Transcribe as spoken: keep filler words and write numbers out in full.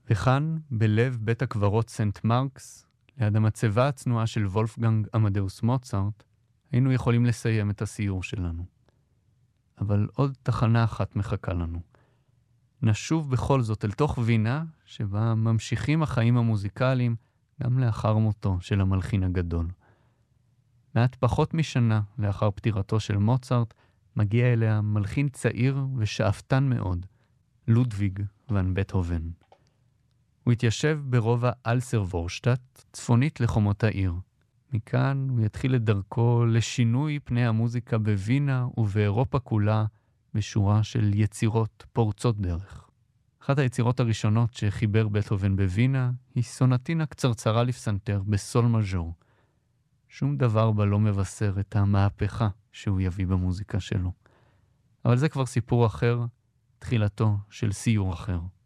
וכאן, בלב בית הקברות סנט מרקס, ליד המצבה הצנועה של וולפגנג אמדאוס מוצרט, היינו יכולים לסיים את הסיור שלנו. אבל עוד תחנה אחת מחכה לנו. נשוב בכל זאת אל תוך וינה, שבה ממשיכים החיים המוזיקליים גם לאחר מותו של המלחין הגדול. מעט פחות משנה לאחר פטירתו של מוצרט, מגיע אליה מלחין צעיר ושאפתן מאוד, לודוויג ון בטהובן. הוא התיישב ברובע אלסר-וורשטט, צפונית לחומות העיר. מכאן הוא יתחיל את דרכו לשינוי פני המוזיקה בווינה ובאירופה כולה בשורה של יצירות פורצות דרך. אחת היצירות הראשונות שחיבר בטהובן בווינה היא סונטינה קצרצרה לפסנתר בסול מז'ור. שום דבר בה לא מבשר את המהפכה שהוא יביא במוזיקה שלו. אבל זה כבר סיפור אחר, תחילתו של סיור אחר.